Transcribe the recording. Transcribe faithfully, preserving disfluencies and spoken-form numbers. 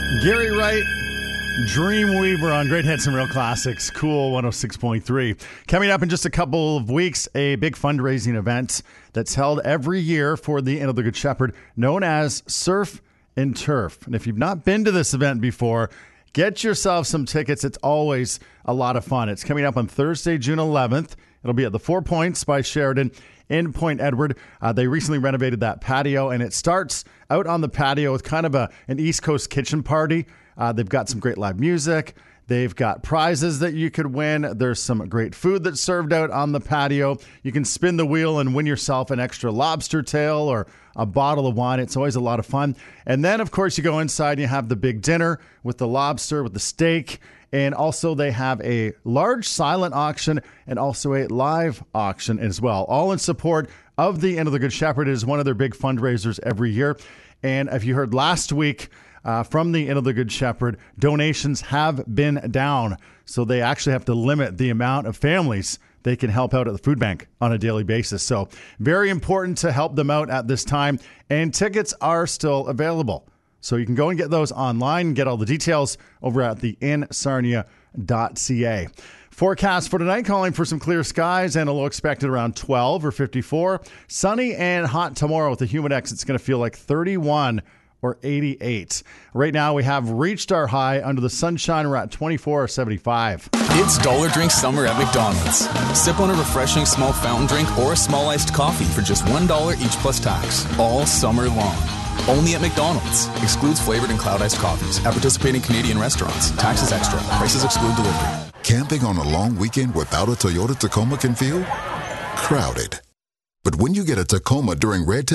Gary Wright, Dreamweaver on Great Hits and Real Classics, Cool one oh six point three. Coming up in just a couple of weeks, a big fundraising event that's held every year for the Inn of the Good Shepherd, known as Surf and Turf. And if you've not been to this event before, get yourself some tickets. It's always a lot of fun. It's coming up on Thursday, June eleventh. It'll be at the Four Points by Sheridan in Point Edward. Uh, they recently renovated that patio, and it starts out on the patio with kind of a an East Coast kitchen party. Uh, they've got some great live music. They've got prizes that you could win. There's some great food that's served out on the patio. You can spin the wheel and win yourself an extra lobster tail or a bottle of wine. It's always a lot of fun. And then, of course, you go inside and you have the big dinner with the lobster, with the steak. And also they have a large silent auction and also a live auction as well, all in support of the Inn of the Good Shepherd. It is one of their big fundraisers every year. And if you heard last week uh, from the Inn of the Good Shepherd, donations have been down. So they actually have to limit the amount of families they can help out at the food bank on a daily basis. So very important to help them out at this time. And tickets are still available. So you can go and get those online and get all the details over at the inn sarnia dot c a. Forecast for tonight, calling for some clear skies and a low expected around twelve or fifty-four. Sunny and hot tomorrow with a Humidex. It's going to feel like thirty-one or eighty-eight. Right now we have reached our high. Under the sunshine, we're at twenty-four or seventy-five. It's Dollar Drink Summer at McDonald's. Sip on a refreshing small fountain drink or a small iced coffee for just one dollar each plus tax. All summer long. Only at McDonald's. Excludes flavored and cloud iced coffees. At participating Canadian restaurants. Taxes extra. Prices exclude delivery. Camping on a long weekend without a Toyota Tacoma can feel crowded. But when you get a Tacoma during Red